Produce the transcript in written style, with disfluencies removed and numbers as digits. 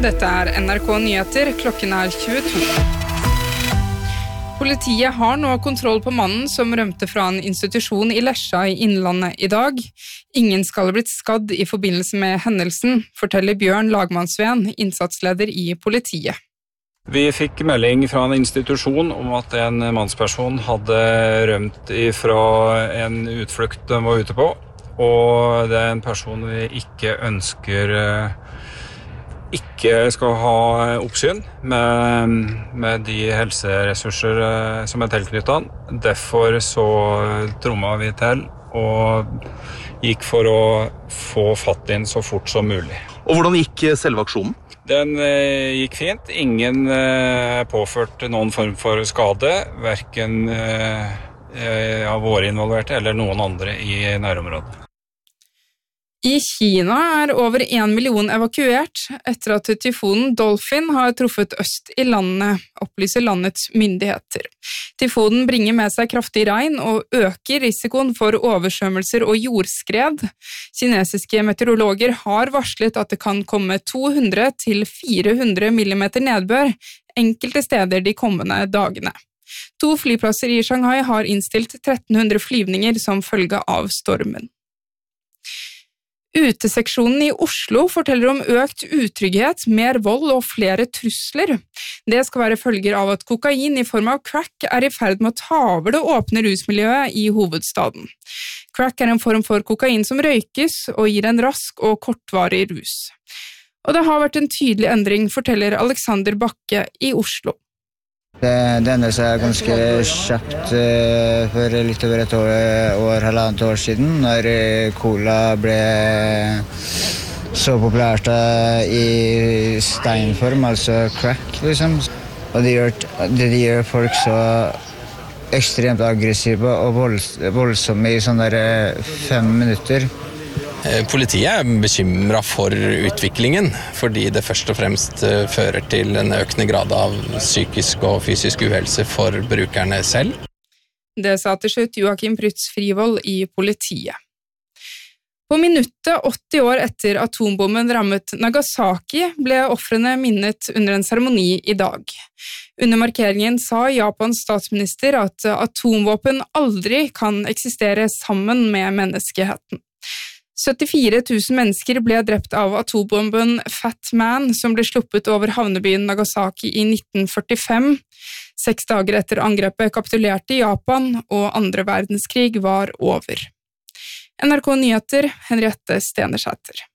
Dette NRK Nyheter, klokken 22. Politiet har nå kontroll på mannen som rømte fra en institusjon i Lesja i Innlandet i dag. Ingen skal ha blitt skadd i forbindelse med hendelsen, forteller Bjørn Lagmannsveen, innsatsleder i politiet. Vi fikk melding fra en institusjon om at en mannsperson hadde rømt fra en utflukt den var ute på, og det er en person vi ikke ønsker ikke skal ha oppsyn med de helseressurser som tilknyttet han. Derfor så trommet vi til og gikk for å få fatt inn så fort som mulig. Og hvordan gikk selve aksjonen? Den gikk fint. Ingen påførte noen form for skade, hverken av våre involverte eller noen andre i nærområdet. I Kina over 1 million evakuert etter at tyfonen Dolphin har truffet øst i landet, opplyser landets myndigheter. Tyfonen bringer med seg kraftig regn og øker risikoen for oversvømmelser og jordskred. Kinesiske meteorologer har varslet at det kan komme 200 til 400 millimeter nedbør enkelte steder de kommende dagene. 2 flyplasser i Shanghai har innstilt 1300 flyvninger som følge av stormen. Uteseksjonen i Oslo forteller om økt utrygghet, mer vold og flere trusler. Det skal være følger av at kokain i form av crack er i ferd med å ta over det åpne rusmiljøet i hovedstaden. Crack er en form for kokain som røykes og gir en rask og kortvarig rus. Og det har vært en tydelig endring, forteller Alexander Bakke i Oslo. Det endret seg ganske kjapt for litt over et halvannet år siden, når cola ble så populært i steinform, altså crack, liksom. Og det gjør folk så ekstremt aggressive og voldsomme i sånne 5 minutter. Politiet er bekymret for utviklingen, fordi det først og fremst fører til en økende grad av psykisk og fysisk uhelse for brukerne selv. Det sa til slutt Joakim Prytz Frivold i politiet. På minuttet 80 år etter atombomben rammet Nagasaki ble ofrene minnet under en seremoni i dag. Under markeringen sa Japans statsminister at atomvåpen aldri kan eksistere sammen med menneskeheten. 74 000 mennesker ble drept av atombomben Fat Man, som ble sluppet over havnebyen Nagasaki i 1945. 6 dager etter angrepet kapitulerte Japan, og 2. verdenskrig var over. NRK Nyheter, Henriette Stenersæter.